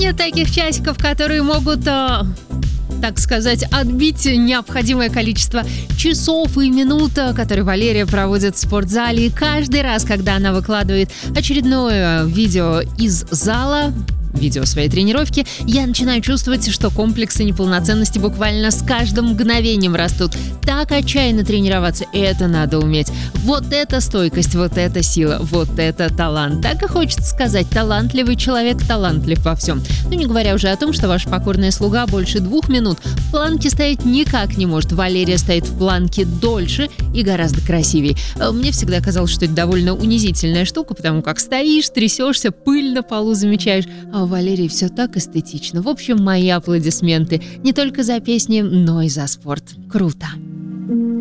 нет таких часиков, которые могут, так сказать, отбить необходимое количество часов и минут, которые Валерия проводит в спортзале. И каждый раз, когда она выкладывает очередное видео из зала, видео своей тренировки, я начинаю чувствовать, что комплексы неполноценности буквально с каждым мгновением растут. Так отчаянно тренироваться, это надо уметь. Вот это стойкость, вот это сила, вот это талант. Так и хочется сказать, талантливый человек талантлив во всем. Ну, не говоря уже о том, что ваша покорная слуга больше 2 минут в планке стоять никак не может. Валерия стоит в планке дольше и гораздо красивее. Мне всегда казалось, что это довольно унизительная штука, потому как стоишь, трясешься, пыль на полу замечаешь, а у Валерии все так эстетично. В общем, мои аплодисменты не только за песни, но и за спорт. Круто!